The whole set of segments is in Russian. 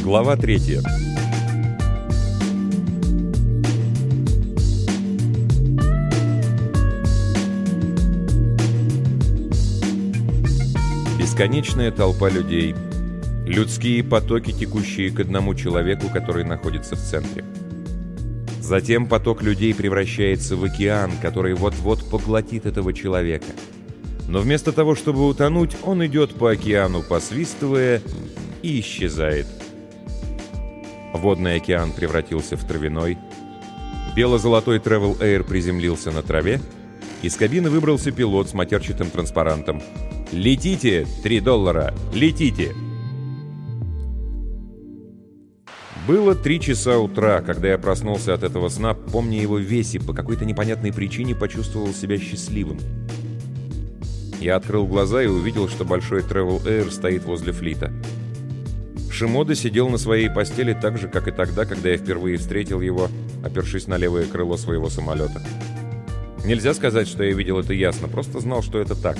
Глава 3. Бесконечная толпа людей. Людские потоки, текущие к одному человеку, который находится в центре. Затем поток людей превращается в океан, который вот-вот поглотит этого человека. Но вместо того, чтобы утонуть, он идет по океану, посвистывая, и исчезает. Водный океан превратился в травяной. Бело-золотой Travel Air приземлился на траве. Из кабины выбрался пилот с матерчатым транспарантом. «Летите! $3! Летите!» Было 3 часа утра, когда я проснулся от этого сна, помня его весь и по какой-то непонятной причине почувствовал себя счастливым. Я открыл глаза и увидел, что большой Travel Air стоит возле флита. Шимода сидел на своей постели так же, как и тогда, когда я впервые встретил его, опершись на левое крыло своего самолета. Нельзя сказать, что я видел это ясно, просто знал, что это так.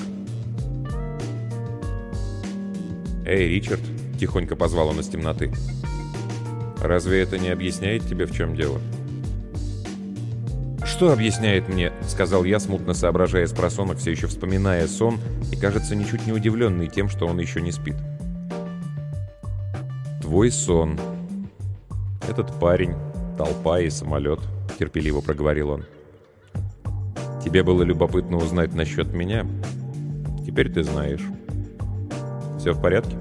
«Эй, Ричард!» — тихонько позвал он из темноты. «Разве это не объясняет тебе, в чем дело?» «Что объясняет мне?» — сказал я, смутно соображая спросонок, все еще вспоминая сон, и, кажется, ничуть не удивленный тем, что он еще не спит. «Твой сон. Этот парень, толпа и самолет», — терпеливо проговорил он. «Тебе было любопытно узнать насчет меня? Теперь ты знаешь. Все в порядке?»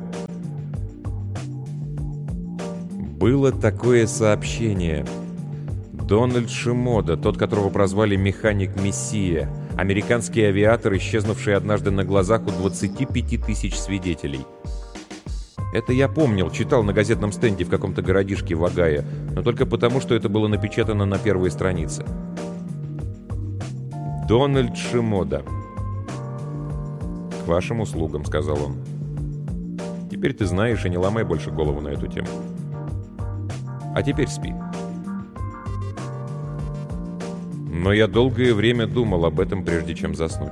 Было такое сообщение. Дональд Шимода, тот, которого прозвали «Механик-Мессия», американский авиатор, исчезнувший однажды на глазах у 25 тысяч свидетелей. Это я помнил, читал на газетном стенде в каком-то городишке в Огайо, но только потому, что это было напечатано на первой странице. «Дональд Шимода». «К вашим услугам», — сказал он. «Теперь ты знаешь, и не ломай больше голову на эту тему. А теперь спи». Но я долгое время думал об этом, прежде чем заснуть.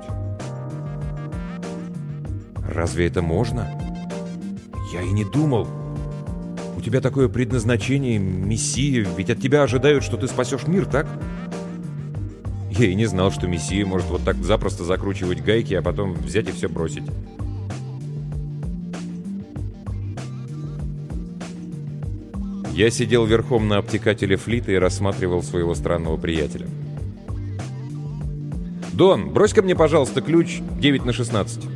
«Разве это можно? Я и не думал. У тебя такое предназначение, Мессия, ведь от тебя ожидают, что ты спасешь мир, так? Я и не знал, что Мессия может вот так запросто закручивать гайки, а потом взять и все бросить». Я сидел верхом на обтекателе флита и рассматривал своего странного приятеля. «Дон, брось-ка мне, пожалуйста, ключ 9/16».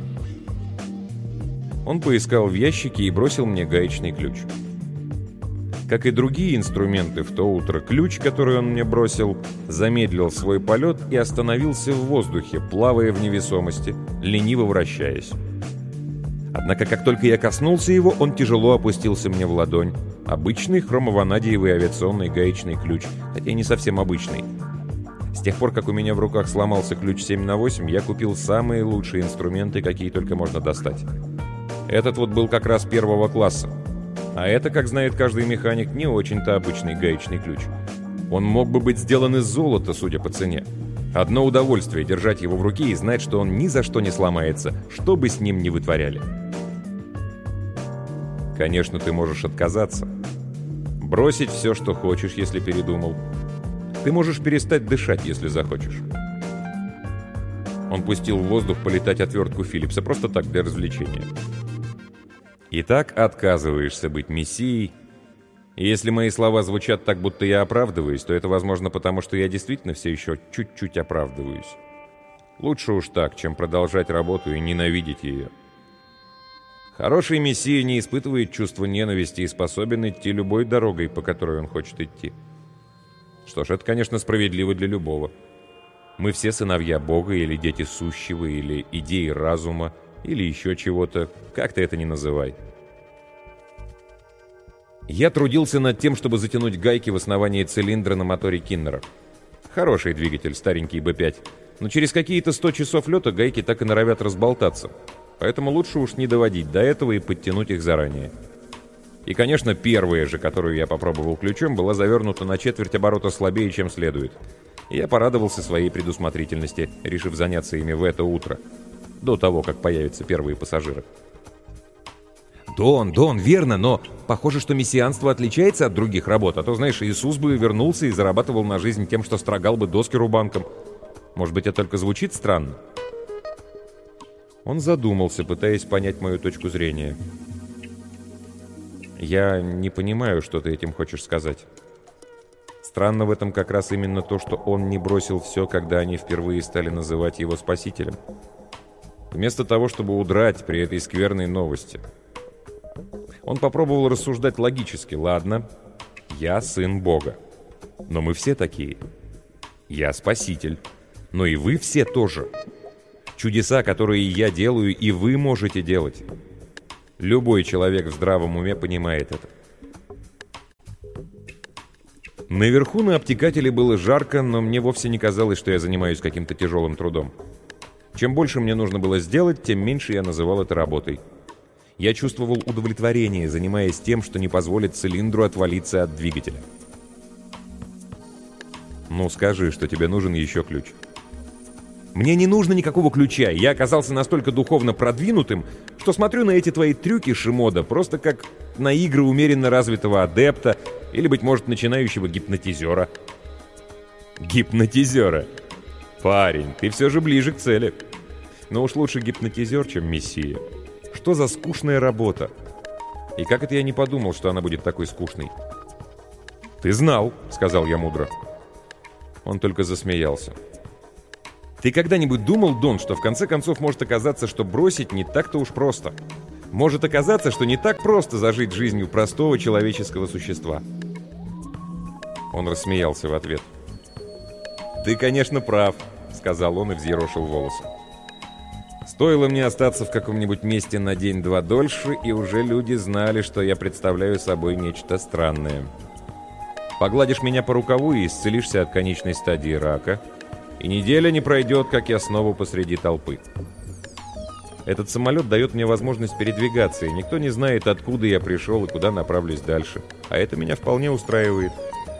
Он поискал в ящике и бросил мне гаечный ключ. Как и другие инструменты в то утро, ключ, который он мне бросил, замедлил свой полет и остановился в воздухе, плавая в невесомости, лениво вращаясь. Однако, как только я коснулся его, он тяжело опустился мне в ладонь. Обычный хромованадиевый авиационный гаечный ключ, хотя и не совсем обычный. С тех пор, как у меня в руках сломался ключ 7/8, я купил самые лучшие инструменты, какие только можно достать. Этот вот был как раз 1-го класса. А это, как знает каждый механик, не очень-то обычный гаечный ключ. Он мог бы быть сделан из золота, судя по цене. Одно удовольствие держать его в руке и знать, что он ни за что не сломается, что бы с ним ни вытворяли. Конечно, ты можешь отказаться. Бросить все, что хочешь, если передумал. Ты можешь перестать дышать, если захочешь. Он пустил в воздух полетать отвертку Филлипса, просто так, для развлечения. Итак, отказываешься быть мессией. И если мои слова звучат так, будто я оправдываюсь, то это, возможно, потому что я действительно все еще чуть-чуть оправдываюсь. Лучше уж так, чем продолжать работу и ненавидеть ее. Хороший мессия не испытывает чувства ненависти и способен идти любой дорогой, по которой он хочет идти. Что ж, это, конечно, справедливо для любого. Мы все сыновья Бога или дети сущего, или идеи разума, или еще чего-то, как ты это ни называй. Я трудился над тем, чтобы затянуть гайки в основании цилиндра на моторе Киннера. Хороший двигатель, старенький Б5, но через какие-то 100 часов лета гайки так и норовят разболтаться. Поэтому лучше уж не доводить до этого и подтянуть их заранее. И, конечно, первая же, которую я попробовал ключом, была завернута на четверть оборота слабее, чем следует. И я порадовался своей предусмотрительности, решив заняться ими в это утро, до того, как появятся первые пассажиры. Дон, верно, но похоже, что мессианство отличается от других работ. А то, знаешь, Иисус бы вернулся и зарабатывал на жизнь тем, что строгал бы доски рубанком. Может быть, это только звучит странно?» Он задумался, пытаясь понять мою точку зрения. «Я не понимаю, что ты этим хочешь сказать. Странно в этом как раз именно то, что он не бросил все, когда они впервые стали называть его спасителем. Вместо того, чтобы удрать при этой скверной новости. Он попробовал рассуждать логически. Ладно, я сын Бога. Но мы все такие. Я спаситель. Но и вы все тоже. Чудеса, которые я делаю, и вы можете делать. Любой человек в здравом уме понимает это. Наверху на обтекателе было жарко, но мне вовсе не казалось, что я занимаюсь каким-то тяжелым трудом. Чем больше мне нужно было сделать, тем меньше я называл это работой. Я чувствовал удовлетворение, занимаясь тем, что не позволит цилиндру отвалиться от двигателя. «Ну, скажи, что тебе нужен еще ключ». «Мне не нужно никакого ключа. Я оказался настолько духовно продвинутым, что смотрю на эти твои трюки, Шимода, просто как на игры умеренно развитого адепта или, быть может, начинающего гипнотизера». «Гипнотизера? Парень, ты все же ближе к цели. Но уж лучше гипнотизер, чем мессия. Что за скучная работа? И как это я не подумал, что она будет такой скучной?» «Ты знал», — сказал я мудро. Он только засмеялся. «Ты когда-нибудь думал, Дон, что в конце концов может оказаться, что бросить не так-то уж просто? Может оказаться, что не так просто зажить жизнью простого человеческого существа?» Он рассмеялся в ответ. «Ты, конечно, прав», — сказал он и взъерошил волосы. «Стоило мне остаться в каком-нибудь месте на день-два дольше, и уже люди знали, что я представляю собой нечто странное. Погладишь меня по рукаву и исцелишься от конечной стадии рака, и неделя не пройдет, как я снова посреди толпы. Этот самолет дает мне возможность передвигаться, и никто не знает, откуда я пришел и куда направлюсь дальше. А это меня вполне устраивает.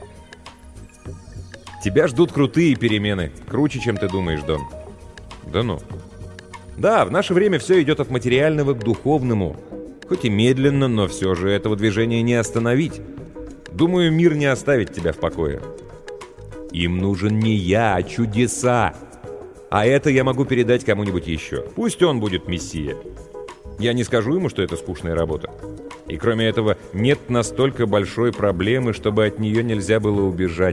Тебя ждут крутые перемены, круче, чем ты думаешь, Дон». «Да ну». «Да, в наше время все идет от материального к духовному. Хоть и медленно, но все же этого движения не остановить. Думаю, мир не оставит тебя в покое. Им нужен не я, а чудеса. А это я могу передать кому-нибудь еще. Пусть он будет мессия. Я не скажу ему, что это скучная работа. И кроме этого, нет настолько большой проблемы, чтобы от нее нельзя было убежать».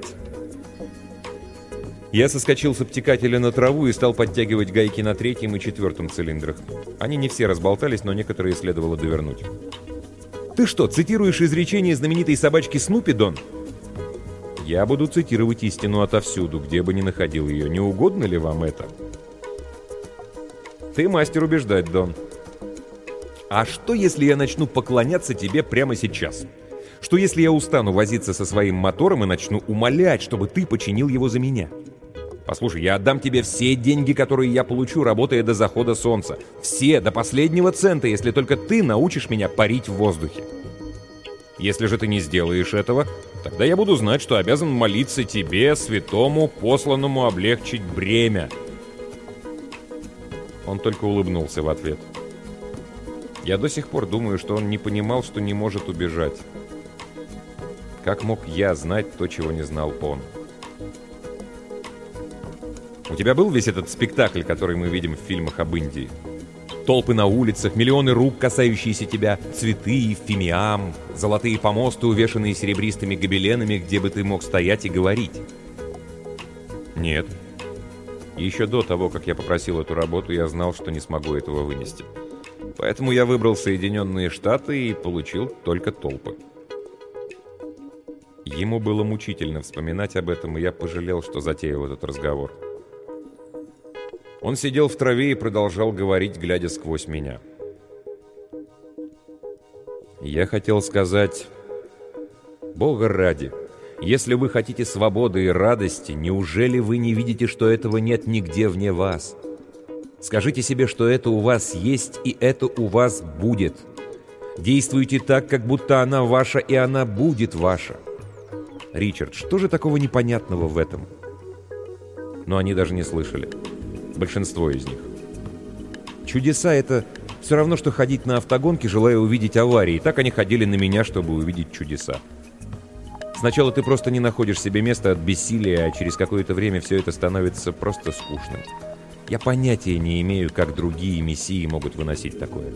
Я соскочил с обтекателя на траву и стал подтягивать гайки на 3-м и 4-м цилиндрах. Они не все разболтались, но некоторые следовало довернуть. «Ты что, цитируешь изречение знаменитой собачки Снупи, Дон?» «Я буду цитировать истину отовсюду, где бы ни находил ее. Не угодно ли вам это?» «Ты мастер убеждать, Дон». «А что, если я начну поклоняться тебе прямо сейчас? Что, если я устану возиться со своим мотором и начну умолять, чтобы ты починил его за меня? Послушай, я отдам тебе все деньги, которые я получу, работая до захода солнца. Все, до последнего цента, если только ты научишь меня парить в воздухе. Если же ты не сделаешь этого, тогда я буду знать, что обязан молиться тебе, святому, посланному облегчить бремя». Он только улыбнулся в ответ. Я до сих пор думаю, что он не понимал, что не может убежать. Как мог я знать то, чего не знал он? У тебя был весь этот спектакль, который мы видим в фильмах об Индии? Толпы на улицах, миллионы рук, касающиеся тебя, цветы, фимиам, золотые помосты, увешанные серебристыми гобеленами, где бы ты мог стоять и говорить. Нет. Еще до того, как я попросил эту работу, я знал, что не смогу этого вынести. Поэтому я выбрал Соединенные Штаты и получил только толпы. Ему было мучительно вспоминать об этом, и я пожалел, что затеял этот разговор. Он сидел в траве и продолжал говорить, глядя сквозь меня. Я хотел сказать: Бога ради, если вы хотите свободы и радости, неужели вы не видите, что этого нет нигде вне вас? Скажите себе, что это у вас есть, и это у вас будет. Действуйте так, как будто она ваша, и она будет ваша. Ричард, что же такого непонятного в этом? Но они даже не слышали. Большинство из них. Чудеса — это Все равно, что ходить на автогонки, желая увидеть аварии. Так они ходили на меня, чтобы увидеть чудеса. Сначала ты просто не находишь себе места от бессилия, а через какое-то время все это становится просто скучным. Я понятия не имею, как другие мессии могут выносить такое.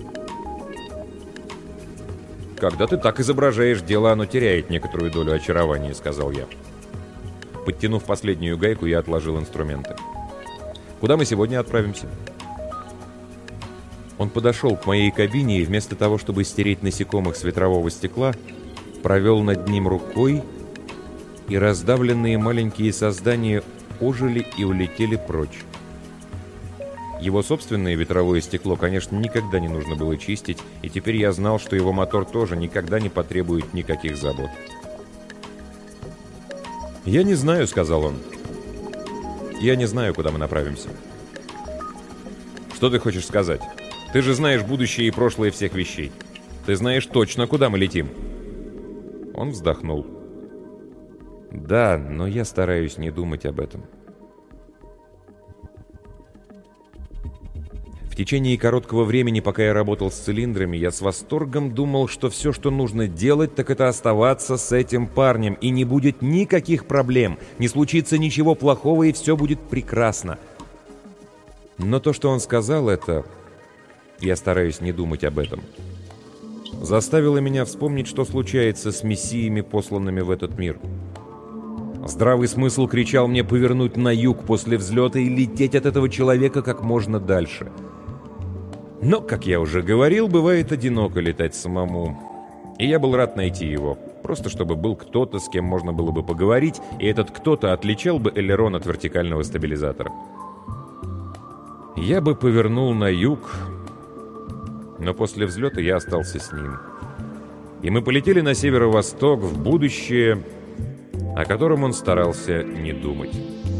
«Когда ты так изображаешь дело, оно теряет некоторую долю очарования», — сказал я. Подтянув последнюю гайку, я отложил инструменты. «Куда мы сегодня отправимся?» Он подошел к моей кабине и вместо того, чтобы стереть насекомых с ветрового стекла, провел над ним рукой, и раздавленные маленькие создания ожили и улетели прочь. Его собственное ветровое стекло, конечно, никогда не нужно было чистить, и теперь я знал, что его мотор тоже никогда не потребует никаких забот. «Я не знаю», — сказал он. «Я не знаю, куда мы направимся». «Что ты хочешь сказать? Ты же знаешь будущее и прошлое всех вещей. Ты знаешь точно, куда мы летим». Он вздохнул. «Да, но я стараюсь не думать об этом». В течение короткого времени, пока я работал с цилиндрами, я с восторгом думал, что все, что нужно делать, так это оставаться с этим парнем, и не будет никаких проблем, не случится ничего плохого, и все будет прекрасно. Но то, что он сказал, это... Я стараюсь не думать об этом. Заставило меня вспомнить, что случается с мессиями, посланными в этот мир. Здравый смысл кричал мне повернуть на юг после взлета и лететь от этого человека как можно дальше. Но, как я уже говорил, бывает одиноко летать самому. И я был рад найти его, просто чтобы был кто-то, с кем можно было бы поговорить, и этот кто-то отличал бы элерон от вертикального стабилизатора. Я бы повернул на юг, но после взлета я остался с ним. И мы полетели на северо-восток, в будущее, о котором он старался не думать.